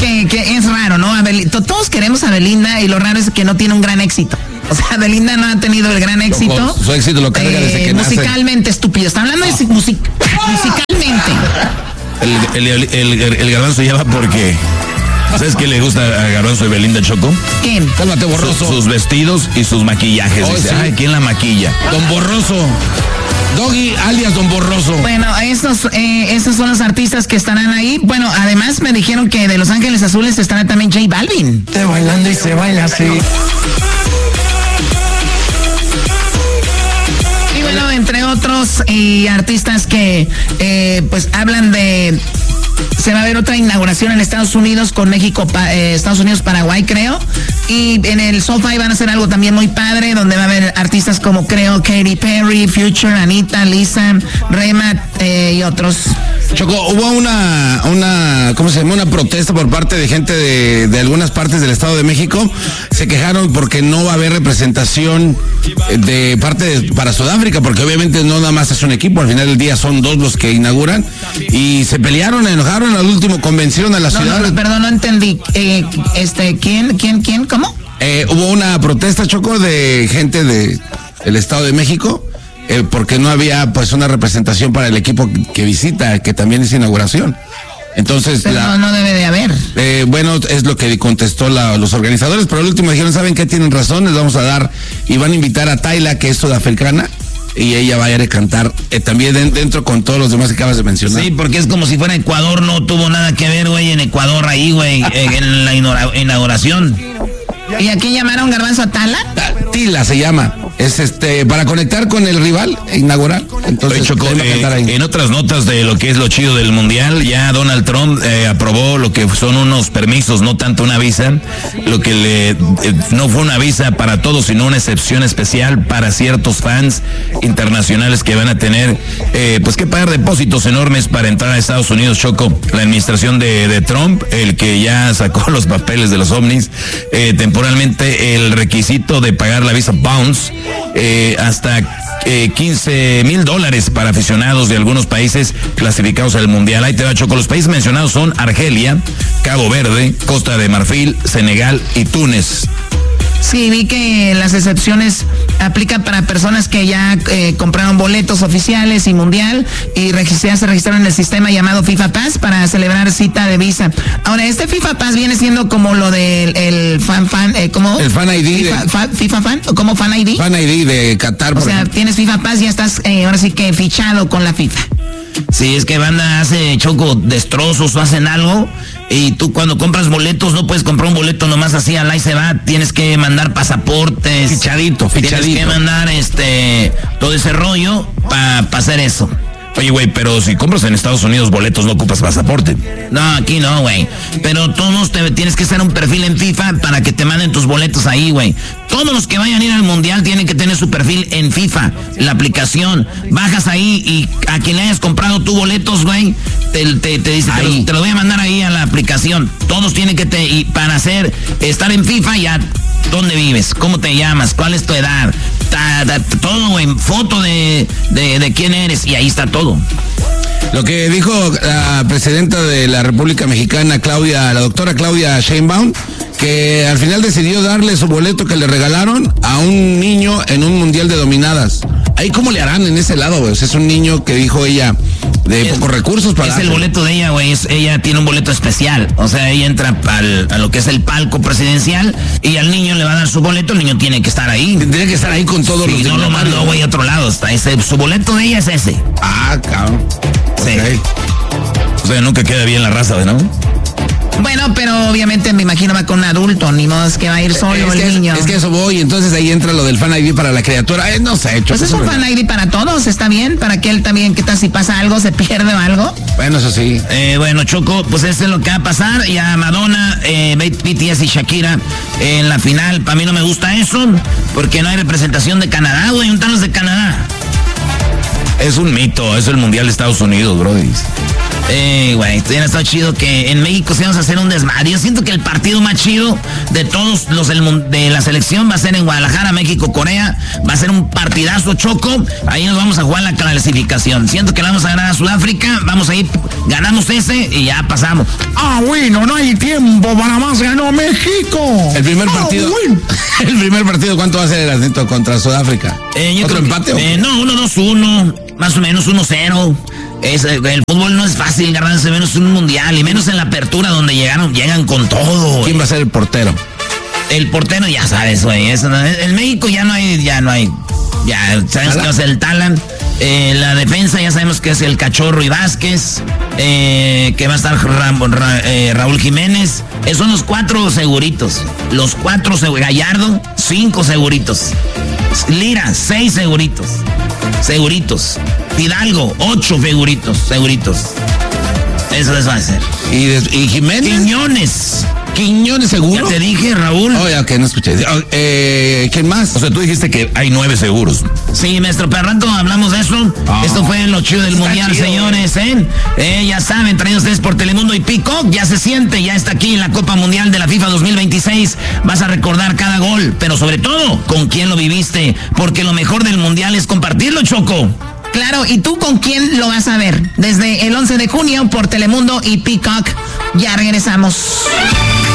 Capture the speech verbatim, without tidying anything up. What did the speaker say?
que, que es raro, ¿no? A Bel- todos queremos a Belinda y lo raro es que no tiene un gran éxito. O sea, Belinda no ha tenido el gran éxito. Loco, su éxito lo carga eh, desde que musicalmente nace. Estúpido. Está hablando de music- musicalmente. El, el, el, el, el garbanzo ya va porque... ¿Sabes qué le gusta a Garbanzo y Belinda, Choco? ¿Quién? Cálmate, Borroso. Sus, sus vestidos y sus maquillajes. Oh, dice, sí. Ay, ¿quién la maquilla? Don Borroso. Doggy alias Don Borroso. Bueno, estos, eh, estos son los artistas que estarán ahí. Bueno, además me dijeron que de Los Ángeles Azules estará también J Balvin. Te bailando y se baila así. Y bueno, entre otros y artistas que eh, pues hablan de... Se va a ver otra inauguración en Estados Unidos con México, pa, eh, Estados Unidos, Paraguay, creo. Y en el SoFi van a hacer algo también muy padre, donde va a haber artistas como, creo, Katy Perry, Future, Anita, Lisa, Rema eh, y otros. Choco, hubo una, una, ¿cómo se llama? Una protesta por parte de gente de, de algunas partes del Estado de México. Se quejaron porque no va a haber representación de parte de, para Sudáfrica, porque obviamente no nada más es un equipo, al final del día son dos los que inauguran. Y se pelearon, enojaron al último convención a la no, ciudad. No, perdón, no entendí. Eh, este, ¿quién, quién, quién, cómo? Eh, hubo una protesta, Choco, de gente de el Estado de México. Eh, porque no había pues una representación para el equipo que visita, que también es inauguración. Entonces, pero la, no, no debe de haber. Eh, bueno, es lo que contestó la, los organizadores, pero al último dijeron, ¿saben qué? Tienen razón, les vamos a dar, y van a invitar a Tayla, que es sudafricana, y ella va a ir a cantar eh, también de, dentro con todos los demás que acabas de mencionar. Sí, porque es como si fuera Ecuador, no tuvo nada que ver, güey, en Ecuador ahí, güey, en la inauguración. ¿Y a quién llamaron, Garbanzo? ¿A Tala? Tila se llama. Es este para conectar con el rival inaugural. Entonces, Choco, eh, en otras notas de lo que es lo chido del mundial, ya Donald Trump eh, aprobó lo que son unos permisos, no tanto una visa, lo que le eh, no fue una visa para todos, sino una excepción especial para ciertos fans internacionales que van a tener eh, pues que pagar depósitos enormes para entrar a Estados Unidos. Choco, la administración de, de Trump, el que ya sacó los papeles de los ovnis, eh, temporalmente el requisito de pagar la visa Bounce Eh, hasta eh, quince mil dólares para aficionados de algunos países clasificados al mundial. Ahí te va, Choco. Los países mencionados son Argelia, Cabo Verde, Costa de Marfil, Senegal y Túnez. Sí, vi que las excepciones aplican para personas que ya eh, compraron boletos oficiales y mundial y ya se registraron en el sistema llamado FIFA Pass para celebrar cita de visa. Ahora, este FIFA Pass viene siendo como lo del el fan fan, eh, ¿cómo? El fan I D. FIFA, de, fa, FIFA fan, ¿o cómo fan I D? Fan I D de Qatar. O sea, ejemplo. Tienes FIFA Pass y ya estás eh, ahora sí que fichado con la FIFA. Sí, es que banda hace, Choco, destrozos o hacen algo y tú cuando compras boletos no puedes comprar un boleto nomás así al ahí se va, tienes que mandar pasaportes, fichadito, fichadito. Tienes que mandar este todo ese rollo para pa hacer eso. Oye, güey, pero si compras en Estados Unidos boletos no ocupas pasaporte. No, aquí no, güey. Pero todos te, tienes que hacer un perfil en FIFA para que te manden tus boletos ahí, güey. Todos los que vayan a ir al mundial tienen que tener su perfil en FIFA, la aplicación. Bajas ahí y a quien le hayas comprado tus boletos, güey, te, te, te dice, te lo, te lo voy a mandar ahí a la aplicación. Todos tienen que te, y para hacer, estar en FIFA ya, ¿dónde vives? ¿Cómo te llamas? ¿Cuál es tu edad? Ta, ta, todo, güey, foto de, de, de quién eres y ahí está todo. Lo que dijo la presidenta de la República Mexicana, Claudia, la doctora Claudia Sheinbaum, que al final decidió darle su boleto que le regalaron a un niño en un mundial de dominadas. Ahí cómo le harán en ese lado, güey. O sea, es un niño que dijo ella de es, pocos recursos para. Es el boleto de ella, güey. Ella tiene un boleto especial. O sea, ella entra al, a lo que es el palco presidencial y al niño le va a dar su boleto. El niño tiene que estar ahí. Tiene que estar ahí con todos sí, los. No lo mandó, güey, a otro lado. Está ese, su boleto de ella es ese. Ah, cabrón. Sí. Okay. O sea, nunca queda bien la raza, ¿no? Bueno, pero obviamente me imagino va con un adulto, ni modo es que va a ir solo es el que, niño. Es que eso voy, entonces ahí entra lo del fan I D para la criatura. Eh, no sé, hecho. Pues es un fan I D para todos, está bien, para que él también, ¿qué tal si pasa algo, se pierde o algo? Bueno, eso sí. Eh, bueno, Choco, pues eso es lo que va a pasar. Y a Madonna, eh, B T S y Shakira eh, en la final. Para mí no me gusta eso, porque no hay representación de Canadá, güey, ¿dónde están los de Canadá? Es un mito, es el Mundial de Estados Unidos, brody. Eh, güey, hubiera estado chido que en México se vamos a hacer un desmadre. Yo siento que el partido más chido de todos los del, de la selección va a ser en Guadalajara, México, Corea. Va a ser un partidazo, Choco. Ahí nos vamos a jugar la clasificación. Siento que la vamos a ganar a Sudáfrica. Vamos a ir, ganamos ese y ya pasamos. Ah, bueno, no hay tiempo para más. Ganó México. El primer partido. Ah, bueno. El primer partido, ¿cuánto va a ser el Atlético contra Sudáfrica? Eh, ¿Otro empate? Que, eh, no, uno dos uno. Más o menos uno cero. Es, el fútbol no es fácil, Garbanzo, menos en un mundial, y menos en la apertura donde llegaron, llegan con todo. ¿Quién va a ser el portero? El portero ya sabes, güey. En México ya no hay, ya no hay, ya sabes que va a ser el Talan. Eh, la defensa ya sabemos que es el Cachorro y Vázquez, eh, que va a estar Ra, Ra, eh, Raúl Jiménez. Esos son los cuatro seguritos. Los cuatro seguritos. Gallardo, cinco seguritos. Lira, seis seguritos. Seguritos. Fidalgo, ocho seguritos, seguritos. Eso les va a hacer. ¿Y, de, y Jiménez? Quiñones. ¿Quiñones seguro? Ya te dije, Raúl. Oye, oh, que no escuché. Eh, ¿Quién más? O sea, tú dijiste que hay nueve seguros. Sí, maestro Perrato, hablamos de eso. Oh, Esto fue lo chido del mundial, chido, señores, ¿eh? ¿eh? Ya saben, traídos ustedes por Telemundo y Peacock. Ya se siente, ya está aquí en la Copa Mundial de la FIFA dos mil veintiséis. Vas a recordar cada gol, pero sobre todo, con quién lo viviste. Porque lo mejor del mundial es compartirlo, Choco. Claro, ¿y tú con quién lo vas a ver? Desde el once de junio por Telemundo y Peacock. Ya regresamos.